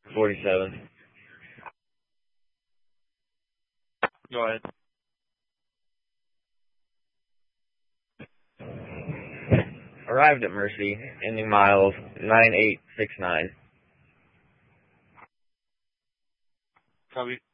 47. Go ahead. Arrived at Mercy, ending miles 9869. Copy.